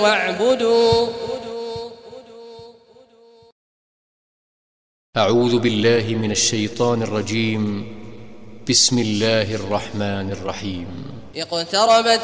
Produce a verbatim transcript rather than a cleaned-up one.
واعبدوا. أعوذ بالله من الشيطان الرجيم. بسم الله الرحمن الرحيم. اقتربت